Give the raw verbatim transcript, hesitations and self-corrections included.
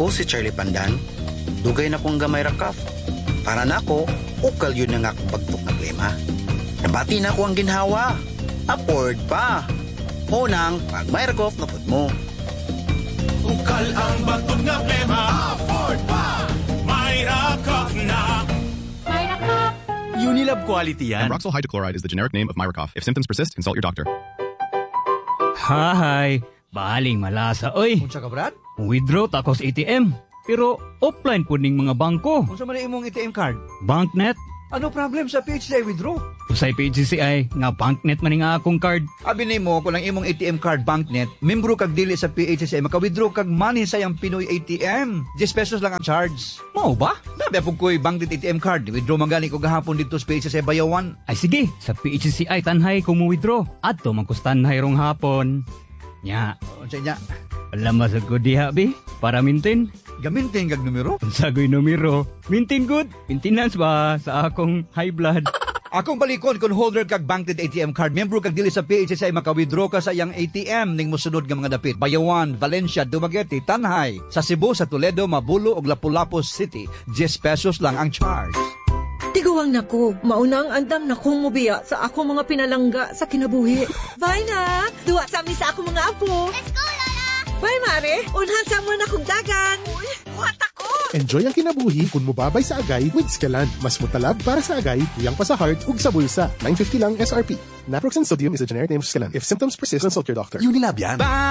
Ako si Charlie Pandan, dugay na kong gamay rakaf. Para na ako, ukal yun na nga akong pagtuk na klima. Nabati na ako ang ginhawa. Afford pa. Unang, pag may rakaf na pud mo. Ukal ang bagtog nga klima. Afford pa. May rakaf na. May rakaf. Unilab quality yan. And Roxol hydrochloride is the generic name of Myracof. If symptoms persist, consult your doctor. Hay, baling malasa, oy. Unsa ka, Brad? Withdraw takos A T M. Pero offline po ning mga bangko. Unsa man imong A T M card? Banknet. Ano problem sa P H C I withdraw? Usay P H C I, nga banknet man nga akong card. Abi nimo kung ang imong A T M card banknet, membro kag dili sa P H C I, maka-withdraw kag money sa yang Pinoy A T M. ten pesos lang ang charge. Mao ba? Dabi pug koy banknet A T M card, withdraw man gani ko gahapon dito sa P H C I Bayawan. Ay sige, sa P H C I tanhay kung mo-withdraw. Adto man ko tanhay rong hapon. Nya, Unsa nya? alam masag ko diha bi para maintain. Gamitin kag numero. Unsagoy numero? Maintain good. Maintenance ba sa akong high blood? Akong balikon kung holder kag banknet A T M card, membro kag dili sa P H C I, maka-withdraw ka sa iyang A T M ning mosunod nga mga dapit. Bayawan, Valencia, Dumaguete, Tanhay, sa Cebu, sa Toledo, Mabulo ug Lapu-Lapu City. ten pesos lang ang charge. Tiguang nako, maunang andam na kong mubiya sa akong mga pinalangga sa kinabuhi. Bye na! Duwa sa amin sa akong mga apo. Let's go, Lola! Bye, Mare! Unhan sa mo na kong dagan. Uy, buhat ako! Enjoy ang kinabuhi kung mubabay sa agay with Skelan. Mas mutalab para sa agay, tuyang pa sa heart ug sa bulsa. nine fifty lang S R P. Naproxen sodium is a generic name of Skelan. If symptoms persist, consult your doctor. Unilab yan.